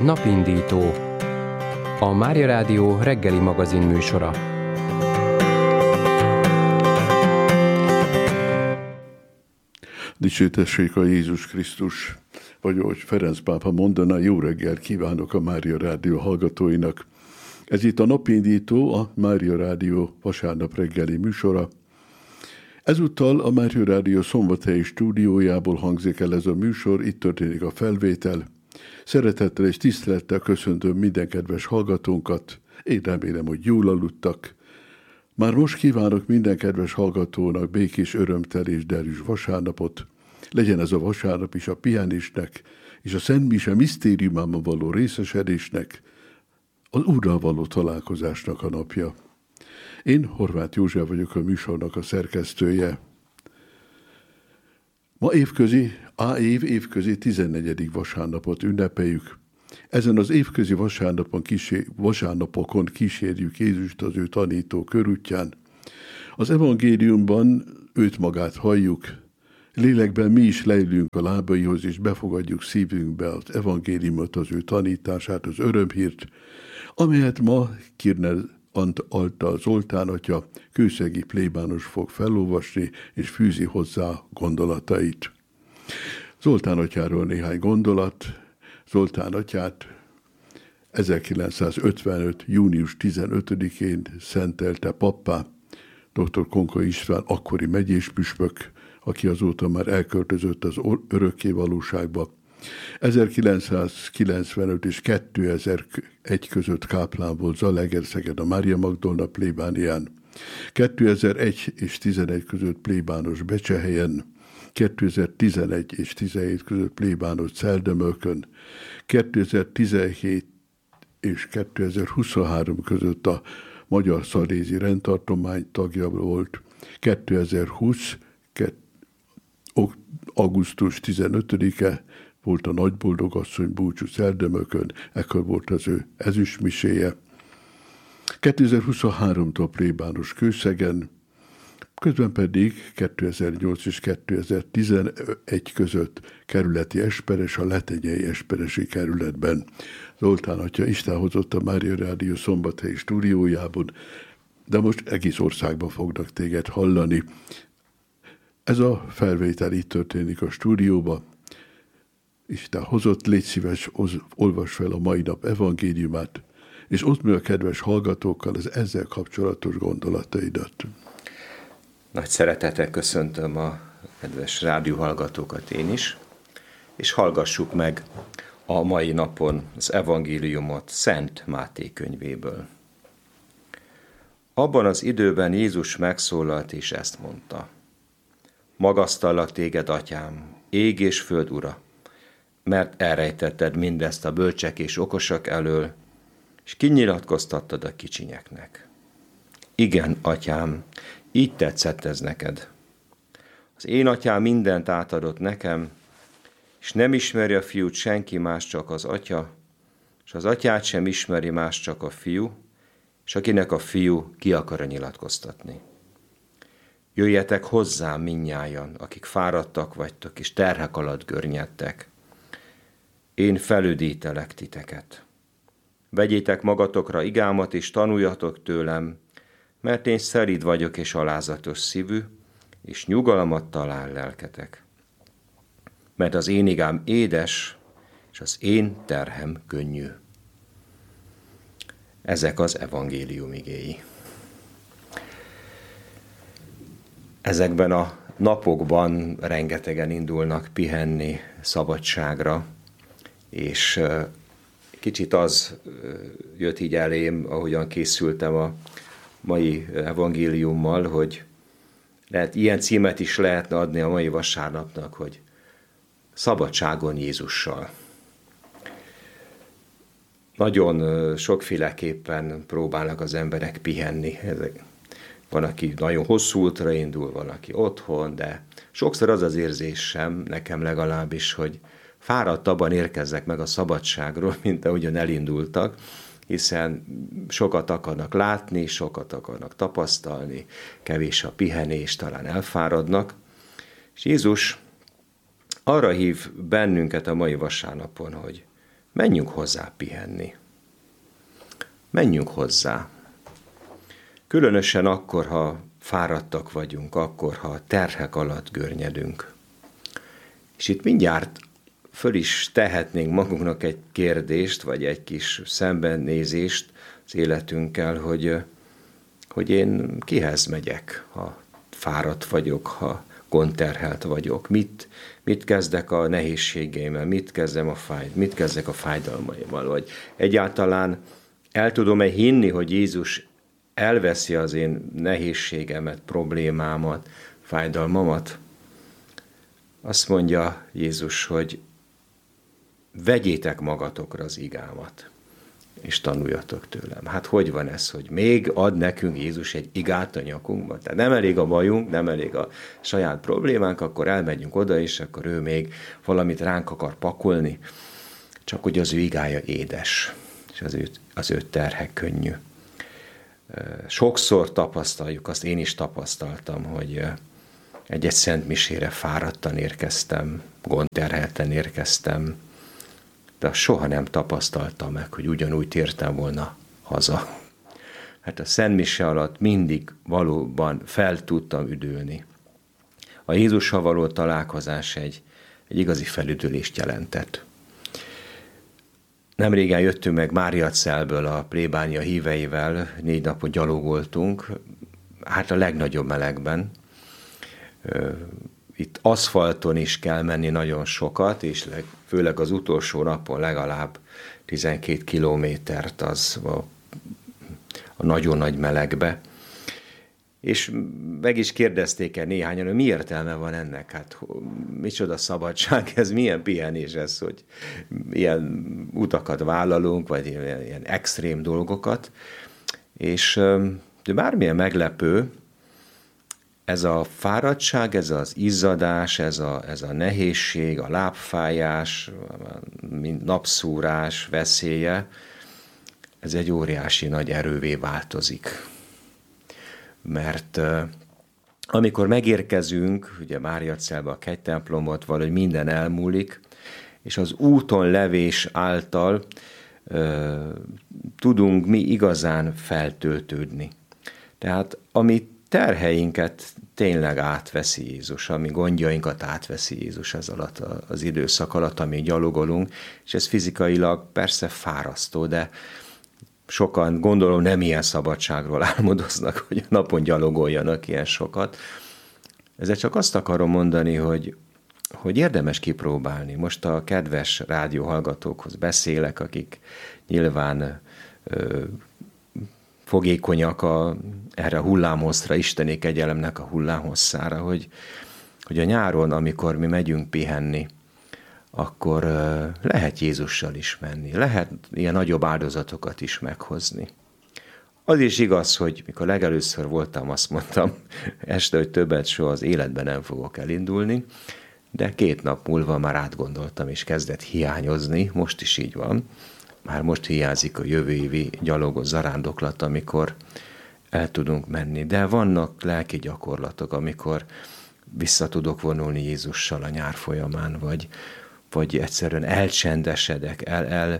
Napindító, a Mária Rádió reggeli magazin műsora. Dicsértessék a Jézus Krisztus, vagy ahogy Ferenc pápa mondaná, jó reggelt kívánok a Mária Rádió hallgatóinak. Ez itt a Napindító, a Mária Rádió vasárnap reggeli műsora. Ezúttal a Mária Rádió szombathelyi stúdiójából hangzik el ez a műsor, itt történik a felvétel. Szeretettel és tisztelettel köszöntöm minden kedves hallgatónkat, én remélem, hogy jól aludtak. Már most kívánok minden kedves hallgatónak békés, örömtel és derűs vasárnapot. Legyen ez a vasárnap is a pihenésnek és a Szent Mise misztériumában való részesedésnek, az Úrral való találkozásnak a napja. Én Horváth József vagyok, a műsornak a szerkesztője. Ma évközi 14. vasárnapot ünnepeljük. Ezen az évközi vasárnapokon kísérjük Jézust az ő tanító körútján. Az evangéliumban őt magát halljuk, lélekben mi is leülünk a lábaihoz, és befogadjuk szívünkbe az evangéliumot, az ő tanítását, az örömhírt, amelyet ma Kirner Alta Zoltán atya, kőszegi plébános fog felolvasni, és fűzi hozzá gondolatait. Zoltán atyáról néhány gondolat. Zoltán atyát 1955. június 15-én szentelte pappá dr. Konka István, akkori megyéspüspök, aki azóta már elköltözött az örökké valóságba. 1995 és 2001 között káplán volt Zalaegerszegen a Mária Magdolna plébánián. 2001 és 11 között plébános Becsehelyen, 2011 és 17 között plébános Celdömölkön, 2017 és 2023 között a Magyar Szalézi Rendtartomány tagja volt, 2020 augusztus 15-e volt a Nagyboldogasszony búcsú Celdömölkön, ekkor volt az ő ezüstmiséje. 2023-tól plébános Kőszegen, közben pedig 2008 és 2011 között kerületi esperes a Letenyei esperesi kerületben. Zoltán atya Isten hozott a Mária Rádió szombathelyi stúdiójában, de most egész országban fognak téged hallani. Ez a felvétel itt történik a stúdióba. Isten hozott, légy szíves, olvasd fel a mai nap evangéliumát, és oszd meg a kedves hallgatókkal az ezzel kapcsolatos gondolataidat. Nagy szeretettel köszöntöm a kedves rádióhallgatókat én is, és hallgassuk meg a mai napon az evangéliumot Szent Máté könyvéből. Abban az időben Jézus megszólalt és ezt mondta: Magasztallak téged, atyám, ég és föld ura, mert elrejtetted mindezt a bölcsek és okosak elől, és kinyilatkoztattad a kicsinyeknek. Igen, atyám, így tetszett ez neked. Az én atyám mindent átadott nekem, és nem ismeri a fiút senki más, csak az atya, és az atyát sem ismeri más, csak a fiú, és akinek a fiú ki akar nyilatkoztatni. Jöjjetek hozzám mindnyájan, akik fáradtak vagytok, és terhek alatt görnyedtek. Én felüdítelek titeket. Vegyétek magatokra igámat, és tanuljatok tőlem, mert én szelíd vagyok és alázatos szívű, és nyugalmat talál lelketek. Mert az én igám édes, és az én terhem könnyű. Ezek az evangélium igéi. Ezekben a napokban rengetegen indulnak pihenni szabadságra, és kicsit az jött így elém, ahogyan készültem a mai evangéliummal, hogy ilyen címet is lehetne adni a mai vasárnapnak, hogy Szabadságon Jézussal. Nagyon sokféleképpen próbálnak az emberek pihenni. Van, aki nagyon hosszú útra indul, van, aki otthon, de sokszor az az érzésem, nekem legalábbis, hogy fáradtabban érkezzek meg a szabadságról, mint ahogyan elindultak, hiszen sokat akarnak látni, sokat akarnak tapasztalni, kevés a pihenés, talán elfáradnak. És Jézus arra hív bennünket a mai vasárnapon, hogy menjünk hozzá pihenni. Menjünk hozzá. Különösen akkor, ha fáradtak vagyunk, akkor, ha terhek alatt görnyedünk. És itt mindjárt föl is tehetnénk magunknak egy kérdést, vagy egy kis szembenézést az életünkkel, hogy én kihez megyek, ha fáradt vagyok, ha gondterhelt vagyok. Mit kezdek a nehézségeimmel, mit kezdek a fájdalmaimmal, vagy egyáltalán el tudom-e hinni, hogy Jézus elveszi az én nehézségemet, problémámat, fájdalmamat? Azt mondja Jézus, hogy vegyétek magatokra az igámat, és tanuljatok tőlem. Hát hogy van ez, hogy még ad nekünk Jézus egy igát a nyakunkba? Tehát nem elég a bajunk, nem elég a saját problémánk, akkor elmegyünk oda, és akkor ő még valamit ránk akar pakolni, csak hogy az ő igája édes, és az ő terhe könnyű. Sokszor tapasztaljuk, azt én is tapasztaltam, hogy egy szent misére fáradtan érkeztem, gondterhelten érkeztem, de soha nem tapasztaltam meg, hogy ugyanúgy tértem volna haza. Hát a szent mise alatt mindig valóban fel tudtam üdülni. A Jézussal való találkozás egy igazi felüdülést jelentett. Nemrégen jöttünk meg Máriacelből a plébánia híveivel, 4 napot gyalogoltunk, hát a legnagyobb melegben. Itt aszfalton is kell menni nagyon sokat, és főleg az utolsó napon legalább 12 kilométert az a nagyon nagy melegbe. És meg is kérdezték el néhányan, hogy mi értelme van ennek? Hát micsoda szabadság ez, milyen pihenés ez, hogy ilyen utakat vállalunk, vagy ilyen extrém dolgokat. És de bármilyen meglepő, ez a fáradtság, ez az izzadás, ez a nehézség, a lábfájás, napszúrás veszélye, ez egy óriási nagy erővé változik. Mert amikor megérkezünk, ugye Máriacelbe a kegytemplomot, valahogy minden elmúlik, és az úton levés által tudunk mi igazán feltöltődni. Tehát ami terheinket tényleg átveszi Jézus, ami gondjainkat átveszi Jézus ez alatt az időszak alatt, amíg gyalogolunk, és ez fizikailag persze fárasztó, de sokan gondolom nem ilyen szabadságról álmodoznak, hogy a napon gyalogoljanak ilyen sokat. Ezzel csak azt akarom mondani, hogy érdemes kipróbálni. Most a kedves rádióhallgatókhoz beszélek, akik nyilván fogékonyak erre a hullámhosszra, isteni kegyelemnek a hullámhosszára, hogy a nyáron, amikor mi megyünk pihenni, akkor lehet Jézussal is menni, lehet ilyen nagyobb áldozatokat is meghozni. Az is igaz, hogy mikor legelőször voltam, azt mondtam este, hogy többet soha az életben nem fogok elindulni, de 2 nap múlva már átgondoltam, és kezdett hiányozni, most is így van. Már most hiányzik a jövő évi gyalogos zarándoklat, amikor el tudunk menni. De vannak lelki gyakorlatok, amikor vissza tudok vonulni Jézussal a nyár folyamán, vagy egyszerűen elcsendesedek,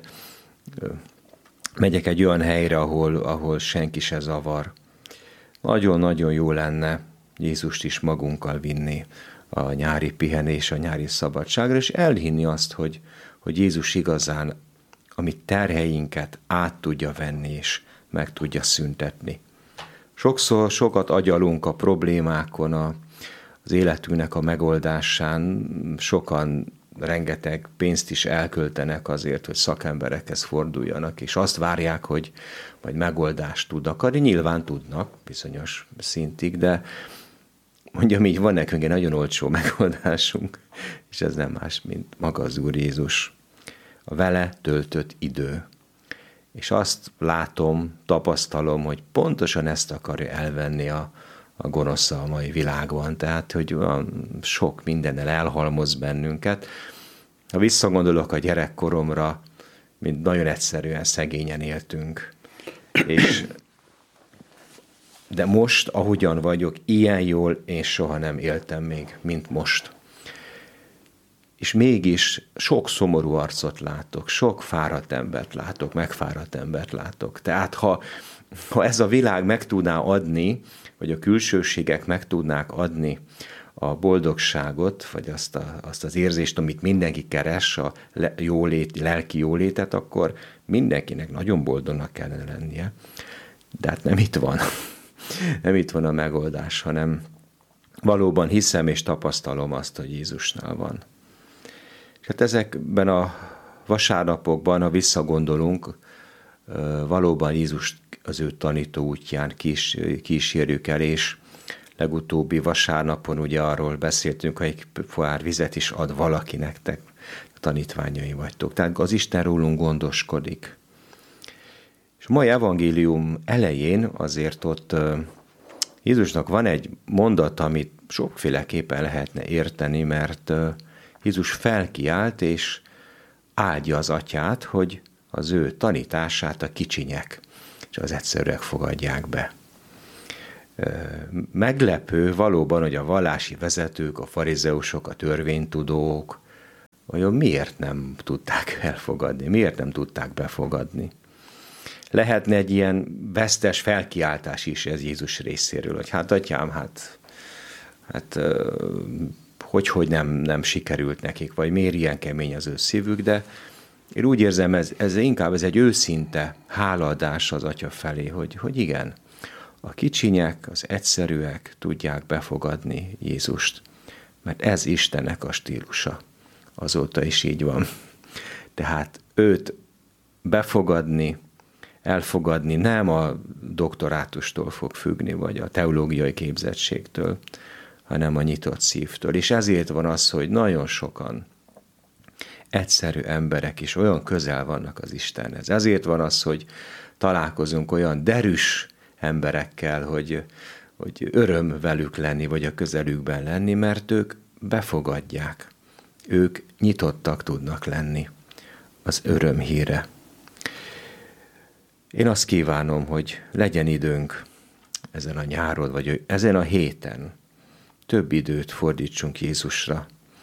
megyek egy olyan helyre, ahol senki se zavar. Nagyon-nagyon jó lenne Jézust is magunkkal vinni a nyári pihenés, a nyári szabadságra, és elhinni azt, hogy Jézus igazán a mi terheinket át tudja venni, és meg tudja szüntetni. Sokszor sokat agyalunk a problémákon, az életünknek a megoldásán, sokan rengeteg pénzt is elköltenek azért, hogy szakemberekhez forduljanak, és azt várják, hogy majd megoldást tudnak adni. Nyilván tudnak bizonyos szintig, de mondjam így, van nekünk egy nagyon olcsó megoldásunk, és ez nem más, mint maga az Úr Jézus. A vele töltött idő. És azt látom, tapasztalom, hogy pontosan ezt akarja elvenni a gonosz a mai világban. Tehát, hogy sok mindennel elhalmoz bennünket. Ha visszagondolok a gyerekkoromra, mint nagyon egyszerűen szegényen éltünk. De most, ahogyan vagyok, ilyen jól én soha nem éltem még, mint most. és mégis sok szomorú arcot látok, sok fáradt embert látok, megfáradt embert látok. Tehát ha ez a világ meg tudná adni, vagy a külsőségek meg tudnák adni a boldogságot, vagy azt az érzést, amit mindenki keres, a lelki jólétet, akkor mindenkinek nagyon boldognak kellene lennie. De hát nem itt van. Nem itt van a megoldás, hanem valóban hiszem és tapasztalom azt, hogy Jézusnál van. És hát ezekben a vasárnapokban, ha visszagondolunk, valóban Jézus az ő tanító útján kísérjük el, és legutóbbi vasárnapon ugye arról beszéltünk, hogy egy pohár vizet is ad valaki nektek, tanítványai vagytok. Tehát az Isten rólunk gondoskodik. És a mai evangélium elején azért ott Jézusnak van egy mondat, amit sokféleképpen lehetne érteni, mert Jézus felkiált és áldja az atyát, hogy az ő tanítását a kicsinyek és az egyszerűek fogadják be. Meglepő valóban, hogy a vallási vezetők, a farizeusok, a törvénytudók vajon miért nem tudták elfogadni, miért nem tudták befogadni. Lehetne egy ilyen vesztes felkiáltás is ez Jézus részéről, hogy hát atyám, hogy nem sikerült nekik, vagy miért ilyen kemény az ő szívük, de én úgy érzem, ez inkább egy őszinte hálaadás az atya felé, hogy igen, a kicsinyek, az egyszerűek tudják befogadni Jézust, mert ez Istennek a stílusa. Azóta is így van. Tehát őt befogadni, elfogadni nem a doktorátustól fog függni, vagy a teológiai képzettségtől, hanem a nyitott szívtől. És ezért van az, hogy nagyon sokan egyszerű emberek is olyan közel vannak az Istenhez. Ezért van az, hogy találkozunk olyan derűs emberekkel, hogy öröm velük lenni, vagy a közelükben lenni, mert ők befogadják. Ők nyitottak tudnak lenni az öröm híre. Én azt kívánom, hogy legyen időnk ezen a nyáron, vagy ezen a héten több időt fordítsunk Jézusra.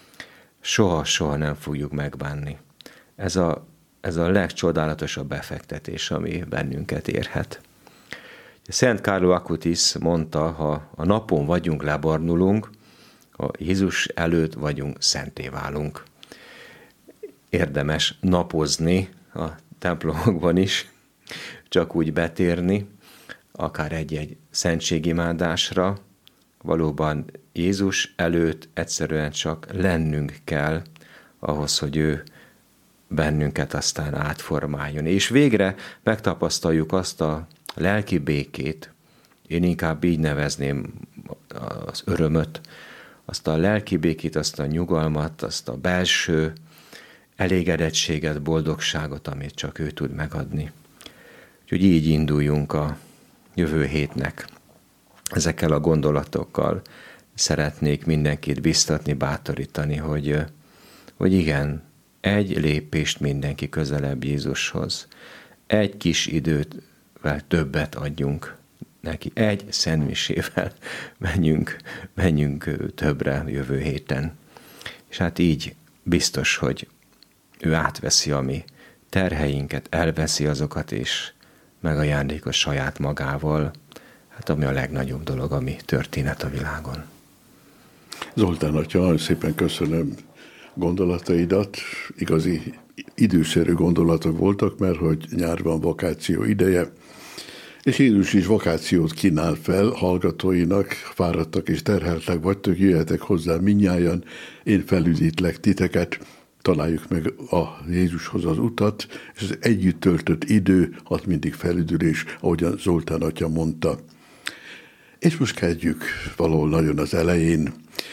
Soha nem fogjuk megbánni. Ez a legcsodálatosabb befektetés, ami bennünket érhet. Szent Carlo Acutis mondta, ha a napon vagyunk, lebarnulunk, ha Jézus előtt vagyunk, szenté válunk. Érdemes napozni a templomokban is, csak úgy betérni, akár egy szentségimádásra. Valóban Jézus előtt egyszerűen csak lennünk kell ahhoz, hogy ő bennünket aztán átformáljon. És végre megtapasztaljuk azt a lelki békét, én inkább így nevezném az örömöt, azt a lelki békét, azt a nyugalmat, azt a belső elégedettséget, boldogságot, amit csak ő tud megadni. Úgyhogy így induljunk a jövő hétnek. Ezekkel a gondolatokkal szeretnék mindenkit biztatni, bátorítani, hogy igen, egy lépést mindenki közelebb Jézushoz. Egy kis idővel többet adjunk neki. Egy szentmisével menjünk többre jövő héten. És hát így biztos, hogy ő átveszi a mi terheinket, elveszi azokat, és megajándékos saját magával, hát ami a legnagyobb dolog, ami történet a világon. Zoltán atya, nagyon szépen köszönöm gondolataidat. Igazi időszerű gondolatok voltak, mert hogy nyár van, vakáció ideje, és Jézus is vakációt kínál fel hallgatóinak, fáradtak és terheltek vagytok, jöjjetek hozzá mindnyájan, én felüdítlek titeket, találjuk meg a Jézushoz az utat, és az együtt töltött idő, az mindig felüdülés, ahogyan Zoltán atya mondta. És most kezdjük valahol nagyon az elején.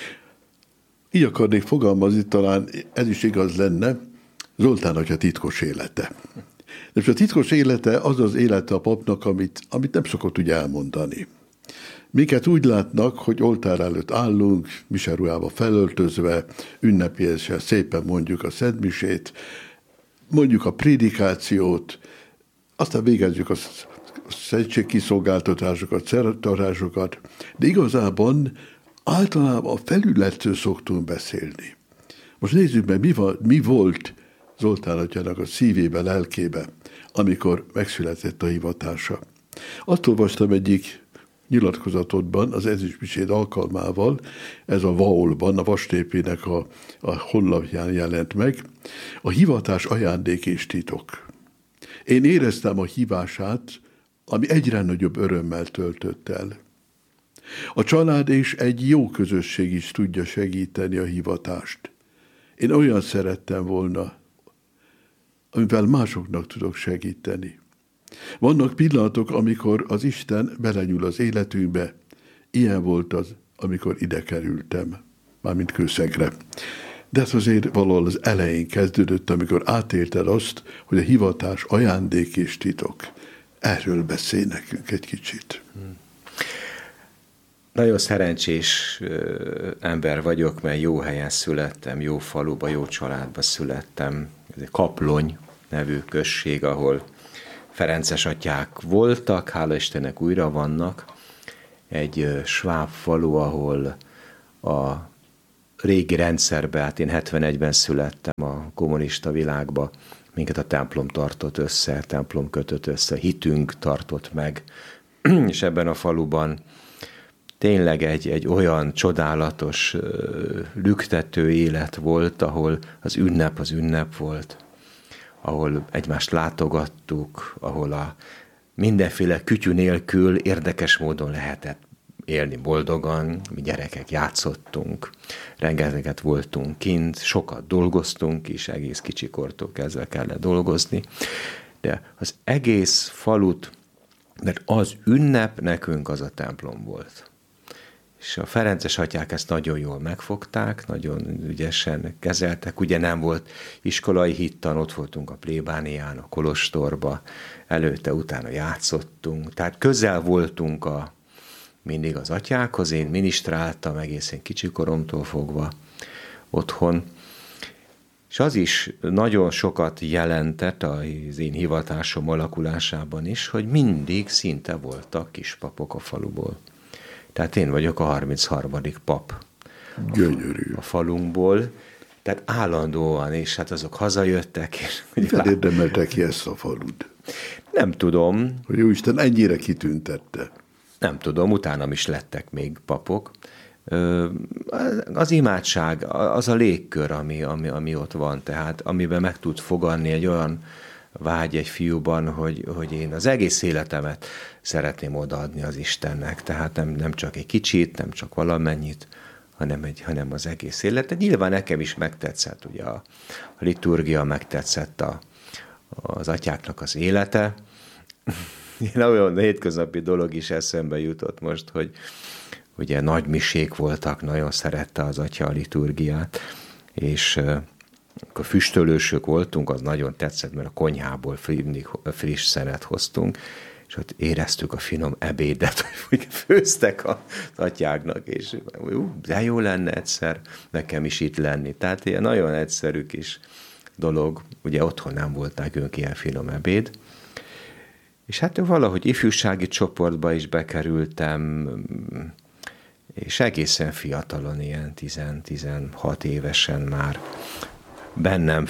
Így akarnék fogalmazni, talán ez is igaz lenne, Zoltán atya titkos élete. De a titkos élete az az élete a papnak, amit nem szokott úgy elmondani. Minket úgy látnak, hogy oltár előtt állunk, miseruhába felöltözve, ünnepélyesen szépen mondjuk a szentmisét, mondjuk a prédikációt, aztán végezzük a szentségkiszolgáltatásokat, szertartásokat, de igazában általában a felületről szoktunk beszélni. Most nézzük meg, mi volt Zoltán atyának a szívébe, lelkébe, amikor megszületett a hivatása. Azt olvastam egyik nyilatkozatodban, az ezüstmisét alkalmával, ez a VAOL-ban, a Vastépének a honlapján jelent meg, a hivatás ajándék és titok. Én éreztem a hívását, ami egyre nagyobb örömmel töltött el. A család és egy jó közösség is tudja segíteni a hivatást. Én olyan szerettem volna, amivel másoknak tudok segíteni. Vannak pillanatok, amikor az Isten belenyúl az életünkbe. Ilyen volt az, amikor ide kerültem, mármint Kőszegre. De ez azért valahol az elején kezdődött, amikor átélted azt, hogy a hivatás ajándék és titok. Erről beszélj nekünk egy kicsit. Nagyon szerencsés ember vagyok, mert jó helyen születtem, jó faluba, jó családba születtem. Ez egy Kaplony nevű község, ahol ferences atyák voltak, hála Istennek újra vannak. Egy sváb falu, ahol a régi rendszerbe, hát én 71-ben születtem a kommunista világba, minket a templom tartott össze, templom kötött össze, hitünk tartott meg, és ebben a faluban tényleg egy olyan csodálatos, lüktető élet volt, ahol az ünnep volt, ahol egymást látogattuk, ahol a mindenféle kütyű nélkül érdekes módon lehetett élni boldogan, mi gyerekek játszottunk, rengeteget voltunk kint, sokat dolgoztunk is, egész kicsikortól kezdve kellett dolgozni, de az egész falut, mert az ünnep nekünk az a templom volt. És a ferences atyák ezt nagyon jól megfogták, nagyon ügyesen kezeltek. Ugye nem volt iskolai hittan, ott voltunk a plébánián, a kolostorba, előtte, utána játszottunk. Tehát közel voltunk mindig az atyákhoz, én minisztráltam egészen kicsikoromtól fogva otthon. És az is nagyon sokat jelentett az én hivatásom alakulásában is, hogy mindig szinte voltak kispapok a faluból. Tehát én vagyok a 33. pap a falunkból, tehát állandóan, és hát azok hazajöttek. Mivel érdemelte ki ezt a falut? Nem tudom. Hogy Jóisten ennyire kitüntette. Nem tudom, utánam is lettek még papok. Az imádság, az a légkör, ami ott van, tehát amiben meg tud fogadni egy olyan vágy egy fiúban, hogy én az egész életemet szeretném odaadni az Istennek. Tehát nem csak egy kicsit, nem csak valamennyit, hanem az egész életet. Nyilván nekem is megtetszett, ugye a liturgia, megtetszett az atyáknak az élete. Olyan hétköznapi dolog is eszembe jutott most, hogy ugye nagy misék voltak, nagyon szerette az atya a liturgiát, és akkor füstölősök voltunk, az nagyon tetszett, mert a konyhából friss szeret hoztunk, és ott éreztük a finom ebédet, hogy főztek az atyáknak, és de jó lenne egyszer nekem is itt lenni. Tehát ilyen nagyon egyszerű kis dolog, ugye otthon nem volt nekünk ilyen finom ebéd, és hát valahogy ifjúsági csoportba is bekerültem, és egészen fiatalon, ilyen 10-16 évesen már bennem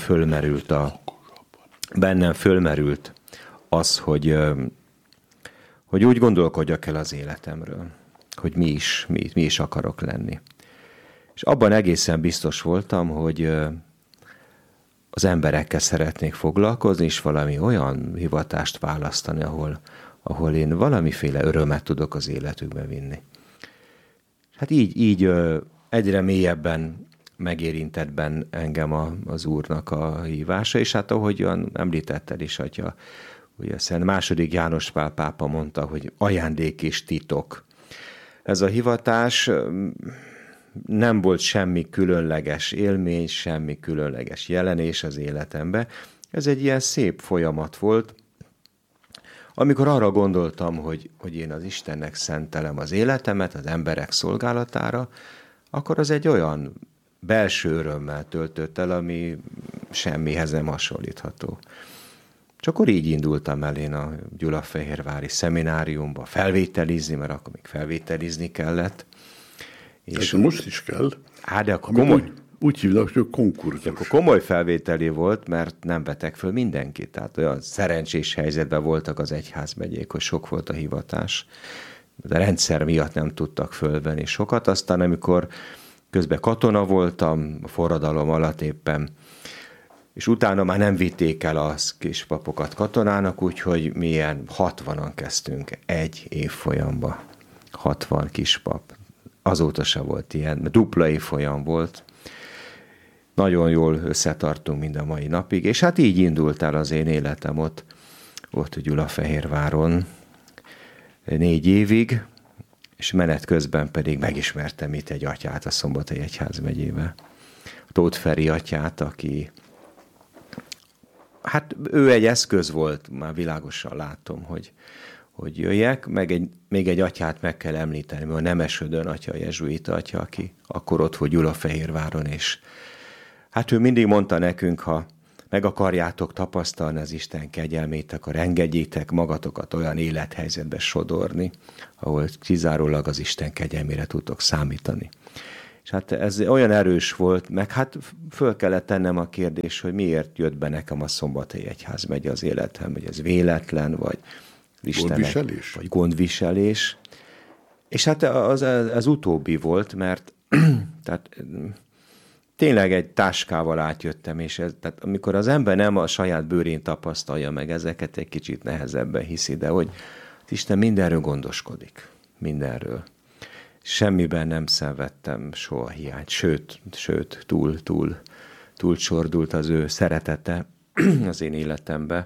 fölmerült az, hogy úgy gondolkodjak el az életemről, hogy mi is akarok lenni. És abban egészen biztos voltam, hogy az emberekkel szeretnék foglalkozni, és valami olyan hivatást választani, ahol én valamiféle örömet tudok az életükbe vinni. Hát így egyre mélyebben megérintett engem az Úrnak a hívása, és hát ahogyan említetted is, atya, ugye Szent II. János Pál pápa mondta, hogy ajándék és titok. Ez a hivatás nem volt semmi különleges élmény, semmi különleges jelenés az életembe. Ez egy ilyen szép folyamat volt, amikor arra gondoltam, hogy én az Istennek szentelem az életemet, az emberek szolgálatára, akkor az egy olyan belső örömmel töltött el, ami semmihez nem hasonlítható. Csak akkor így indultam el én a Gyulafehérvári szemináriumba felvételizni, mert akkor még felvételizni kellett. És most is kell. Hát de akkor Úgy hívnak, hogy konkurzus. Akkor komoly felvételi volt, mert nem vettek föl mindenkit. Tehát olyan szerencsés helyzetben voltak az egyházmegyék, hogy sok volt a hivatás. De a rendszer miatt nem tudtak fölvenni sokat. Aztán amikor közben katona voltam, a forradalom alatt éppen, és utána már nem vitték el a kispapokat katonának, úgyhogy mi ilyen 60-an kezdtünk egy évfolyamba. 60 kispap. Azóta se volt ilyen, dupla évfolyam volt. Nagyon jól összetartunk mind a mai napig, és hát így indult el az én életem ott Gyulafehérváron 4 évig, és menet közben pedig megismertem itt egy atyát a Szombathelyi Egyházmegyébe. Tóth Feri atyát, aki, hát ő egy eszköz volt, már világosan látom, hogy jöjjek, még egy atyát meg kell említeni, mert a Nemesödön atya, a jezsuita atya, aki akkor ott volt Gyulafehérváron, és hát ő mindig mondta nekünk, ha meg akarjátok tapasztalni az Isten kegyelmét, akkor engedjétek magatokat olyan élethelyzetbe sodorni, ahol kizárólag az Isten kegyelmére tudtok számítani. És hát ez olyan erős volt, meg hát föl kellett tennem a kérdés, hogy miért jött be nekem a Szombathelyi Egyházmegye az életem, hogy ez véletlen, vagy gondviselés? Vagy gondviselés. És hát az utóbbi volt, mert tehát tényleg egy táskával átjöttem, és tehát amikor az ember nem a saját bőrén tapasztalja meg ezeket, egy kicsit nehezebben hiszi, de hogy az Isten mindenről gondoskodik. Mindenről. Semmiben nem szenvedtem soha hiányt, sőt túl csordult az ő szeretete az én életembe.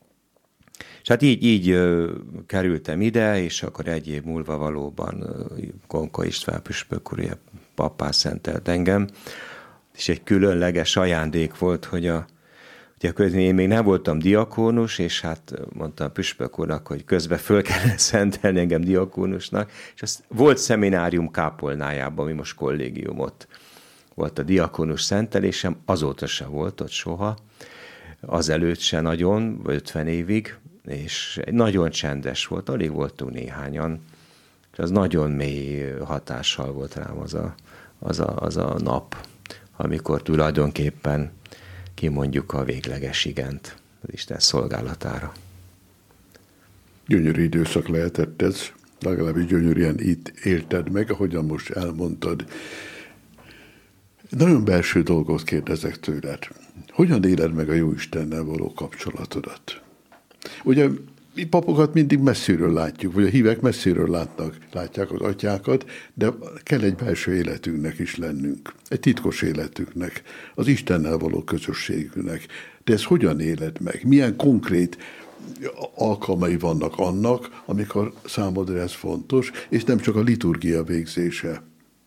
És hát így kerültem ide, és akkor 1 év múlva valóban Konka István püspök úr pappá szentelt engem, és egy különleges ajándék volt, hogy ugye én még nem voltam diakónus, és hát mondtam a püspök úrnak, hogy közben föl kellene szentelni engem diakónusnak, és az volt szeminárium kápolnájában, ami most kollégium, ott volt a diakónus szentelésem, azóta se volt ott soha, azelőtt se nagyon, 50 évig, és nagyon csendes volt, alig voltunk néhányan, és az nagyon mély hatással volt rám az a nap, amikor tulajdonképpen kimondjuk a végleges igent az Isten szolgálatára. Gyönyörű időszak lehetett ez, legalábbis gyönyörűen itt élted meg, ahogyan most elmondtad. Nagyon belső dolgot kérdezek tőled. Hogyan éled meg a Jóistennel való kapcsolatodat? Ugye mi papokat mindig messziről látjuk, vagy a hívek messziről látják az atyákat, de kell egy belső életünknek is lennünk, egy titkos életünknek, az Istennel való közösségünknek. De ez hogyan éled meg? Milyen konkrét alkalmai vannak annak, amikor számodra ez fontos, és nem csak a liturgia végzése?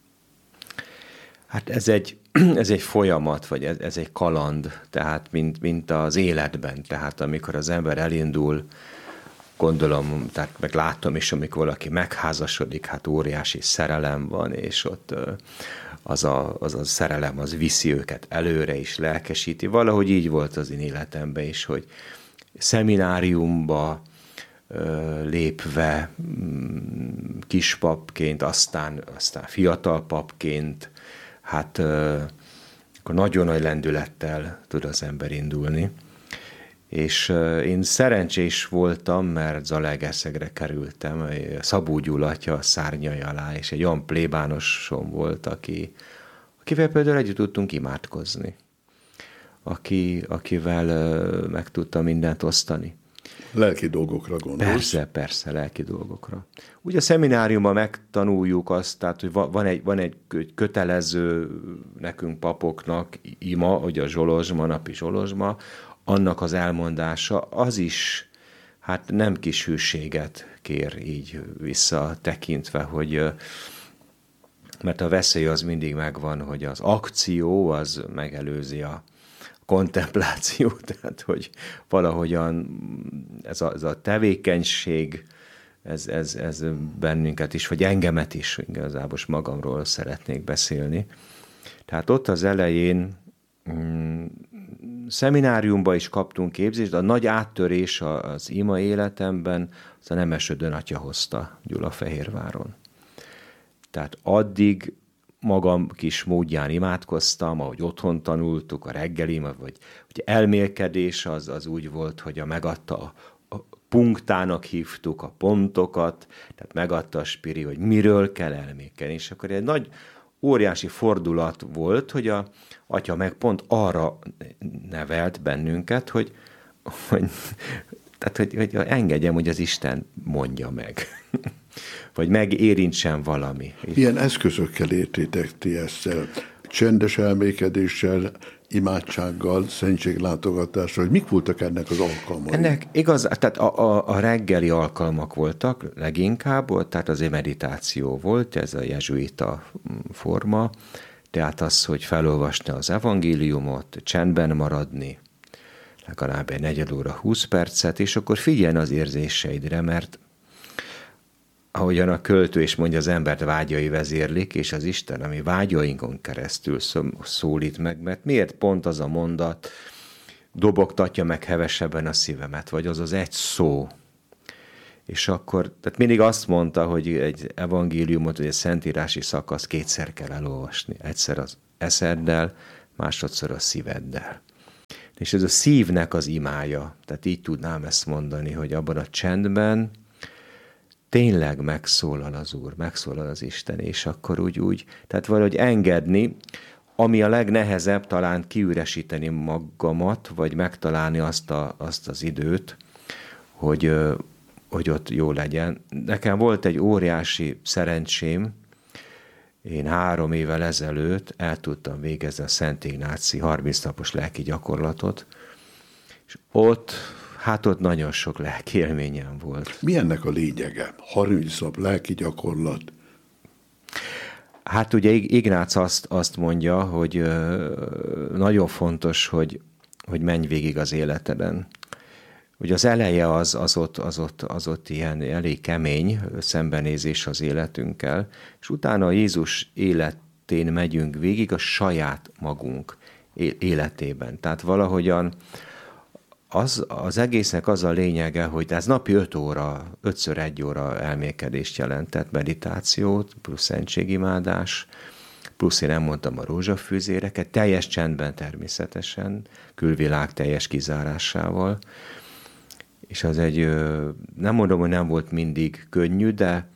Hát ez egy folyamat, vagy ez egy kaland, tehát mint az életben. Tehát amikor az ember elindul, gondolom, tehát meg látom is, amikor valaki megházasodik, hát óriási szerelem van, és ott az a szerelem, az viszi őket előre is, lelkesíti. Valahogy így volt az én életemben is, hogy szemináriumba lépve kispapként, aztán fiatal papként, hát akkor nagyon nagy lendülettel tud az ember indulni. És én szerencsés voltam, mert Zalaegerszegre kerültem, Szabó Gyula atya szárnyai alá, és egy olyan plébánosom volt, akivel például együtt tudtunk imádkozni, akivel meg tudtam mindent osztani. Lelki dolgokra gondolsz? Persze, lelki dolgokra. Ugye a szemináriumban megtanuljuk azt, tehát, hogy van egy kötelező nekünk papoknak ima, hogy a zsolozsma, napi zsolozsma, annak az elmondása, az is hát nem kis hűséget kér így visszatekintve, hogy mert a veszély az mindig megvan, hogy az akció az megelőzi a kontempláció, tehát hogy valahogyan ez a tevékenység, ez bennünket is, vagy engemet is, igazából most magamról szeretnék beszélni. Tehát ott az elején szemináriumban is kaptunk képzést, de a nagy áttörés az ima életemben az a Nemesödön atya hozta Gyulafehérváron. Tehát addig magam kis módján imádkoztam, ahogy otthon tanultuk, a reggeli, vagy elmélkedés az úgy volt, hogy megadta a punktának hívtuk a pontokat, tehát megadta a spiri, hogy miről kell elmélkedni. És akkor egy nagy, óriási fordulat volt, hogy a atya meg pont arra nevelt bennünket, hogy engedjem, hogy az Isten mondja meg. Vagy megérintsen valami. Milyen eszközökkel értétek ti ezt el? Csendes elmékedéssel, imádsággal, szentséglátogatással, hogy mik voltak ennek az alkalmai? Ennek igaz, tehát a reggeli alkalmak voltak leginkább, tehát azért meditáció volt, ez a jezsuita forma, tehát az, hogy felolvasni az evangéliumot, csendben maradni, legalább egy 4 óra 20 percet, és akkor figyelj az érzéseidre, mert ahogyan a költő is mondja, az embert vágyai vezérlik, és az Isten, ami vágyainkon keresztül szólít meg, mert miért pont az a mondat dobogtatja meg hevesebben a szívemet, vagy az egy szó. És akkor, tehát mindig azt mondta, hogy egy evangéliumot, vagy egy szentírási szakasz 2-szer kell elolvasni. Egyszer az eszeddel, másodszor a szíveddel. És ez a szívnek az imája. Tehát így tudnám ezt mondani, hogy abban a csendben tényleg megszólal az Úr, megszólal az Isten, és akkor úgy, tehát valahogy engedni, ami a legnehezebb, talán kiüresíteni magamat, vagy megtalálni azt az időt, hogy ott jó legyen. Nekem volt egy óriási szerencsém, én 3 évvel ezelőtt el tudtam végezni a Szent Ignáci 30 napos lelki gyakorlatot, és ott nagyon sok lelki élményem volt. Mi ennek a lényege? 30 nap lelki gyakorlat. Hát ugye Ignác azt mondja, hogy nagyon fontos, hogy menj végig az életeden. Ugye az eleje az ott ilyen elég kemény szembenézés az életünkkel, és utána a Jézus életén megyünk végig a saját magunk életében. Tehát valahogyan az egésznek az a lényege, hogy ez napi 5-ször 1 óra elmélkedést jelentett, meditációt, plusz szentségimádás, plusz én elmondtam a rózsafűzéreket, teljes csendben természetesen, külvilág teljes kizárásával, és az nem mondom, hogy nem volt mindig könnyű, de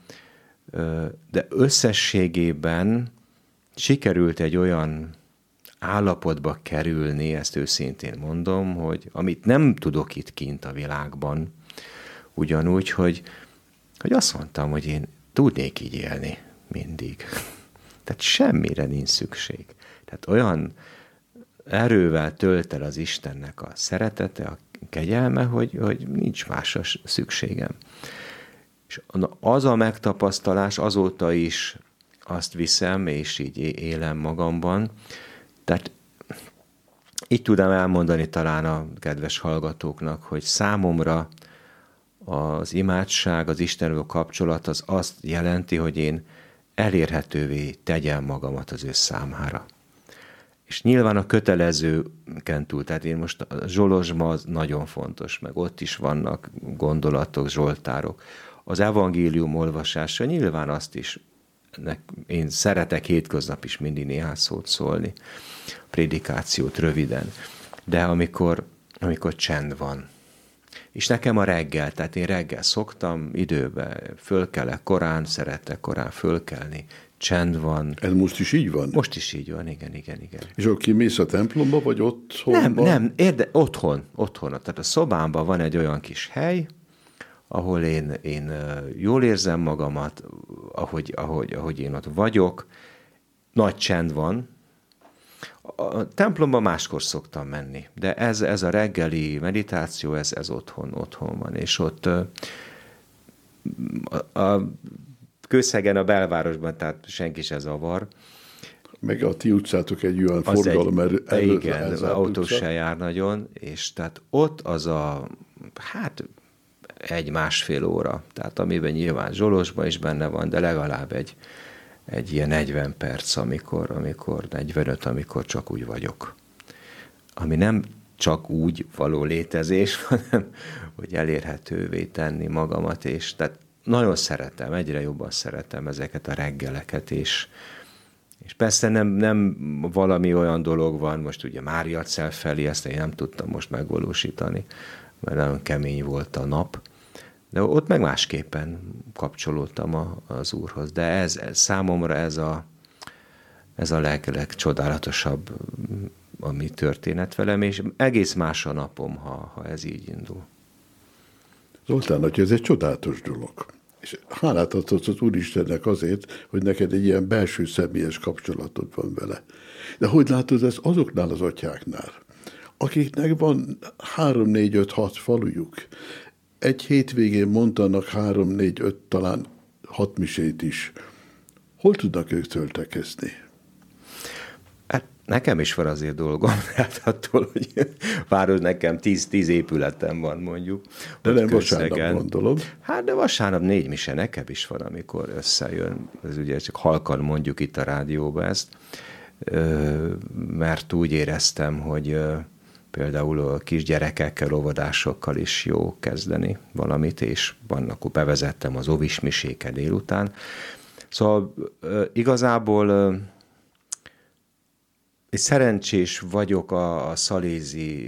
összességében sikerült egy olyan állapotba kerülni, ezt őszintén mondom, hogy amit nem tudok itt kint a világban, ugyanúgy, hogy azt mondtam, hogy én tudnék így élni mindig. Tehát semmire nincs szükség. Tehát olyan erővel tölt el az Istennek a szeretete, a kegyelme, hogy nincs másra szükségem. És az a megtapasztalás azóta is azt viszem, és így élem magamban. Tehát így tudom elmondani talán a kedves hallgatóknak, hogy számomra az imádság, az Istenről kapcsolat az azt jelenti, hogy én elérhetővé tegyem magamat az ő számára. És nyilván a kötelezőken túl, tehát én most a Zsolozsma az nagyon fontos, meg ott is vannak gondolatok, zsoltárok. Az evangélium olvasása nyilván azt is, én szeretek hétköznap is mindig néhány szót szólni, prédikációt röviden, de amikor csend van. És nekem a reggel, tehát én reggel szoktam időben, fölkelek korán, szeretek korán fölkelni, csend van. Ez most is így van? Most is így van, igen. És akkor kimész a templomba, vagy otthonba? Nem, otthon. Tehát a szobámban van egy olyan kis hely, ahol én jól érzem magamat, ahogy én ott vagyok, nagy csend van. A templomba máskor szoktam menni, de ez a reggeli meditáció, ez otthon van, és ott a Kőszegen, a belvárosban, tehát senki se zavar. Meg a ti utcátok egy olyan forgalom előtt. Igen, az autó se jár nagyon, és tehát ott az 1-1,5 óra, tehát amiben nyilván Zsolozsban is benne van, de legalább egy ilyen 40 perc, amikor 45, amikor csak úgy vagyok. Ami nem csak úgy való létezés, hanem hogy elérhetővé tenni magamat, és tehát nagyon szeretem, egyre jobban szeretem ezeket a reggeleket, és És persze nem valami olyan dolog van, most ugye Máriacell felé, ezt én nem tudtam most megvalósítani, mert nagyon kemény volt a nap, de ott meg másképpen kapcsolódtam az Úrhoz. De ez számomra ez a legcsodálatosabb, ami történet velem, és egész más a napom, ha ez így indul. Zoltán, hogy ez egy csodálatos dolog. És hálát adsz az Úristennek azért, hogy neked egy ilyen belső személyes kapcsolatod van vele. De hogy látod ezt azoknál az atyáknál, akiknek van 3-4-5-6 falujuk, egy hétvégén mondanak 3-4-5, talán 6 misét is. Hol tudnak ők töltekezni? Hát nekem is van azért dolgom, hát attól, hogy város nekem 10 épületem van mondjuk. De nem vasárnap gondolom. Hát de vasárnap 4 mise nekem is van, amikor összejön. Ez ugye csak halkan mondjuk itt a rádióban ezt, mert úgy éreztem, hogy például a kisgyerekekkel, óvodásokkal is jó kezdeni valamit, és akkor bevezettem az ovis miséket délután. Szóval igazából egy szerencsés vagyok a szalézi